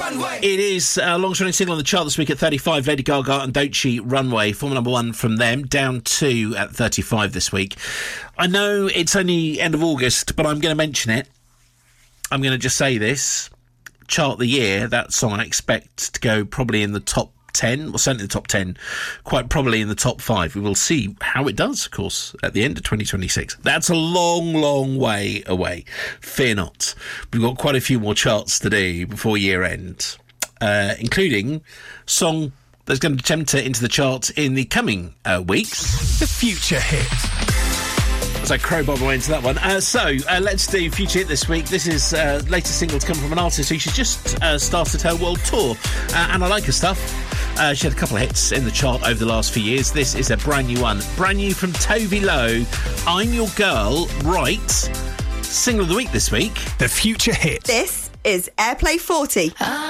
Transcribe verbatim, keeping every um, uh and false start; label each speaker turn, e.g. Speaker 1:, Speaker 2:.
Speaker 1: Runway.
Speaker 2: It is a long-running single on the chart this week at thirty-five. Lady Gaga and Doechii, Runway, former number one from them, down two at thirty-five this week. I know it's only end of August, but I'm going to mention it. I'm going to just say this. Chart of the year, that song I expect to go probably in the top ten, or certainly the top ten, quite probably in the top five. We will see how it does, of course, at the end of twenty twenty-six. That's a long, long way away. Fear not. We've got quite a few more charts to do before year end, uh, including song that's going to attempt it into the charts in the coming uh, weeks.
Speaker 1: The Future Hit.
Speaker 2: So crowbar my way into that one. Uh, so uh, let's do Future Hit this week. This is uh, latest single to come from an artist who she's just uh, started her world tour, uh, and I like her stuff. Uh, she had a couple of hits in the chart over the last few years. This is a brand new one, brand new from Tove Lo. I'm Your Girl, Right. Single of the week this week.
Speaker 1: The Future Hit.
Speaker 3: This is Airplay forty.
Speaker 4: I